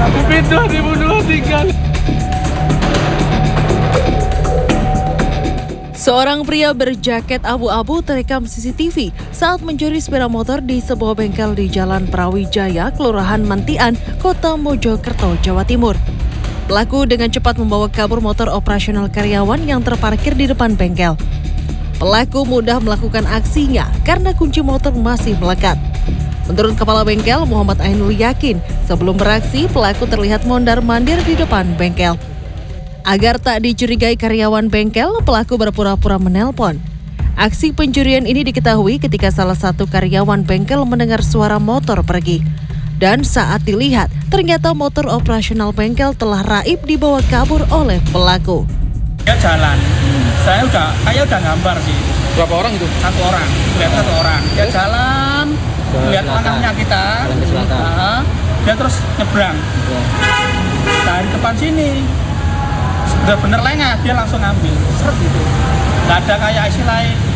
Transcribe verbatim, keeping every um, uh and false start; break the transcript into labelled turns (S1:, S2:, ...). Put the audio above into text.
S1: Upin dua ribu dua puluh tiga.
S2: Seorang pria berjaket abu-abu terekam C C T V saat mencuri sepeda motor di sebuah bengkel di Jalan Prawijaya, Kelurahan Mantian, Kota Mojokerto, Jawa Timur. Pelaku dengan cepat membawa kabur motor operasional karyawan yang terparkir di depan bengkel. Pelaku mudah melakukan aksinya karena kunci motor masih melekat. Menurut Kepala Bengkel, Muhammad Ainul yakin sebelum beraksi, pelaku terlihat mondar-mandir di depan bengkel. Agar tak dicurigai karyawan bengkel, pelaku berpura-pura menelpon. Aksi pencurian ini diketahui ketika salah satu karyawan bengkel mendengar suara motor pergi. Dan saat dilihat, ternyata motor operasional bengkel telah raib dibawa kabur oleh pelaku.
S1: Dia jalan, saya udah, kayak udah gambar sih.
S3: Berapa orang itu?
S1: Satu orang, lihat satu orang. Dia jalan, lihat tanahnya kita, nah, dia terus nyebrang. Dari depan sini. Bener-bener lengah, dia langsung ambil, seret gitu. Gak ada kayak istilah